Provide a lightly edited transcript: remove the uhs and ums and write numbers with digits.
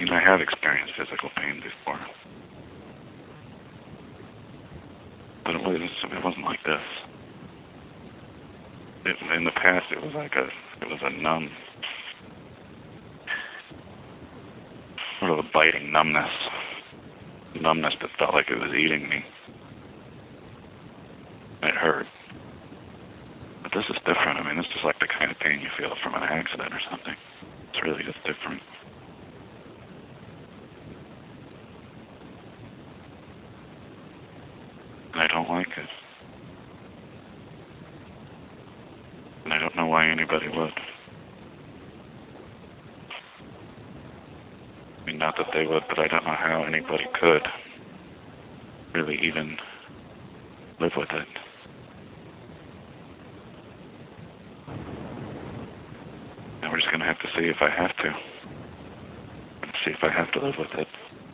mean, I have experienced physical pain before. But it wasn't like this. In the past, it was a numb, sort of a biting numbness that felt like it was eating me. It hurt. But this is different. I mean, this is like the kind of pain you feel from an accident or something. It's really just different. And I don't like it. And I don't know why anybody would. I mean, not that they would, but I don't know how anybody could really even live with it. And we're just going to have to see if I have to. See if I have to live with it.